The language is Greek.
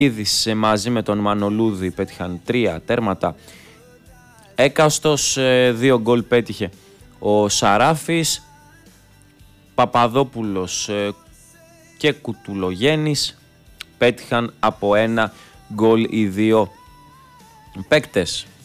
Ιδης μαζί με τον Μανολούδη πέτυχαν 3 τέρματα. Έκαστος 2 γκολ πέτυχε ο Σαράφης. Παπαδόπουλος και Κουτουλογέννης πέτυχαν από 1 γκολ οι 2 παίκτες.